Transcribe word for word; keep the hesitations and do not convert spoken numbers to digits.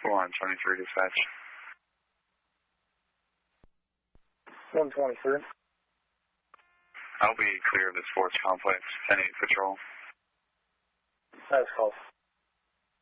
one twenty-three dispatch. one twenty-three. I'll be clear of the sports complex, ten eight patrol. That's called.